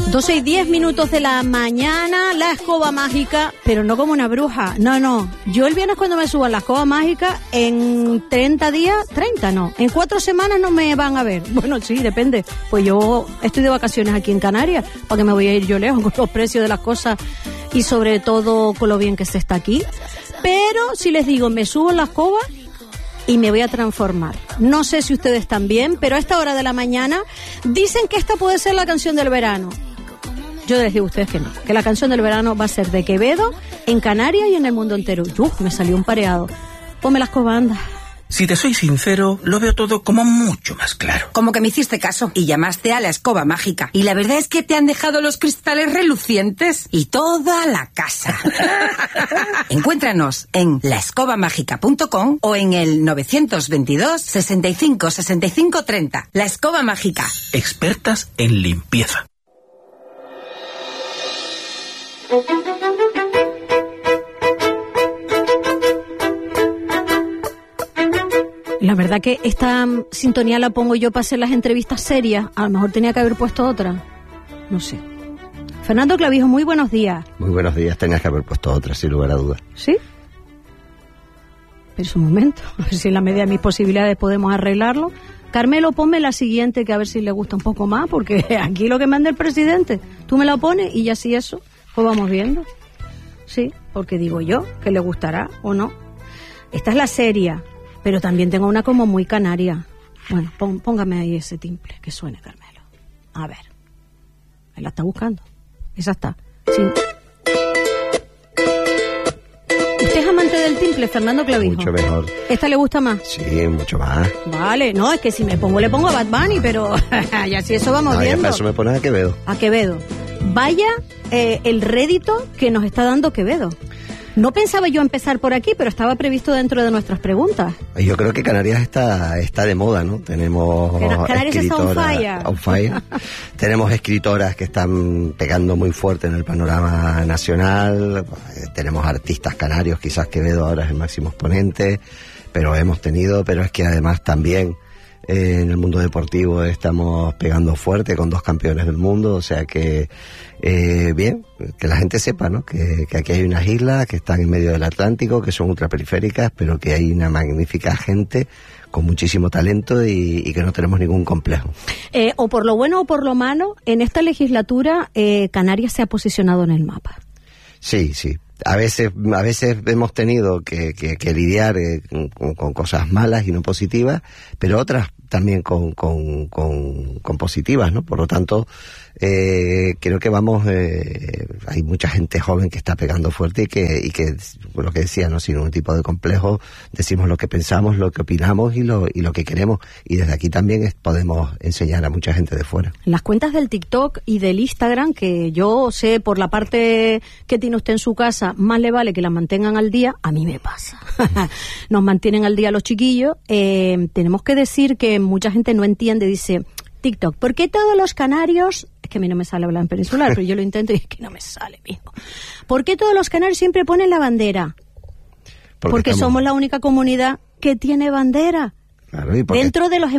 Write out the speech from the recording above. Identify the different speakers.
Speaker 1: 12:10 de la mañana, la escoba mágica, pero no como una bruja, no. Yo el viernes cuando me suba a la escoba mágica, en 30 días, en 4 semanas no me van a ver. Bueno, sí, depende. Pues yo estoy de vacaciones aquí en Canarias, porque me voy a ir yo lejos con los precios de las cosas y sobre todo con lo bien que se está aquí. Pero si les digo, me subo en la escoba y me voy a transformar. No sé si ustedes también, pero a esta hora de la mañana dicen que esta puede ser la canción del verano. Yo les digo a ustedes que no, que la canción del verano va a ser de Quevedo, en Canarias y en el mundo entero. Me salió un pareado. Ponme las cobandas.
Speaker 2: Si te soy sincero, lo veo todo como mucho más claro.
Speaker 3: Como que me hiciste caso y llamaste a la escoba mágica. Y la verdad es que te han dejado los cristales relucientes y toda la casa. Encuéntranos en laescobamágica.com o en el 922 65 65 30. La Escoba Mágica.
Speaker 2: Expertas en limpieza.
Speaker 1: La verdad que esta sintonía la pongo yo para hacer las entrevistas serias. A lo mejor tenía que haber puesto otra. No sé. Fernando Clavijo, muy buenos días.
Speaker 4: Muy buenos días, tenías que haber puesto otra, sin lugar a dudas.
Speaker 1: ¿Sí? Pero es un momento. A ver si en la medida de mis posibilidades podemos arreglarlo. Carmelo, ponme la siguiente, que a ver si le gusta un poco más, porque aquí lo que manda el presidente, tú me la pones y ya si eso, pues vamos viendo. Sí, porque digo yo, que le gustará o no. Esta es la seria, pero también tengo una como muy canaria. Bueno, póngame ahí ese timbre, que suene, Carmelo. A ver, él la está buscando. Esa está. Sí. ¿Usted es amante del timbre, Fernando Clavijo?
Speaker 4: Mucho mejor.
Speaker 1: ¿Esta le gusta más?
Speaker 4: Sí, mucho más.
Speaker 1: Vale, no, es que si me pongo, le pongo a Bad Bunny, pero ya si eso vamos viendo.
Speaker 4: Para eso me pones a Quevedo.
Speaker 1: A Quevedo. Vaya el rédito que nos está dando Quevedo. No pensaba yo empezar por aquí, pero estaba previsto dentro de nuestras preguntas.
Speaker 4: Yo creo que Canarias está de moda, ¿no? Tenemos
Speaker 1: Canarias
Speaker 4: escritoras
Speaker 1: está on
Speaker 4: fire. Tenemos escritoras que están pegando muy fuerte en el panorama nacional. Tenemos artistas canarios, quizás Quevedo ahora es el máximo exponente, pero es que además también en el mundo deportivo estamos pegando fuerte con 2 campeones del mundo, o sea que bien, que la gente sepa, ¿no? Que aquí hay unas islas que están en medio del Atlántico, que son ultraperiféricas, pero que hay una magnífica gente con muchísimo talento y que no tenemos ningún complejo.
Speaker 1: O por lo bueno o por lo malo, en esta legislatura Canarias se ha posicionado en el mapa.
Speaker 4: Sí. A veces hemos tenido que lidiar con cosas malas y no positivas, pero otras también con positivas, ¿no? Por lo tanto, creo que hay mucha gente joven que está pegando fuerte y que lo que decía, ¿no? Sin ningún tipo de complejo, decimos lo que pensamos, lo que opinamos y lo que queremos. Y desde aquí también podemos enseñar a mucha gente de fuera.
Speaker 1: Las cuentas del TikTok y del Instagram, que yo sé por la parte que tiene usted en su casa, más le vale que la mantengan al día, a mí me pasa. Nos mantienen al día los chiquillos. Tenemos que decir que mucha gente no entiende, dice TikTok, ¿por qué todos los canarios? Es que a mí no me sale hablar en peninsular, pero yo lo intento y es que no me sale, mijo. ¿Por qué todos los canarios siempre ponen la bandera? Porque somos la única comunidad que tiene bandera.
Speaker 4: Claro,
Speaker 1: dentro de los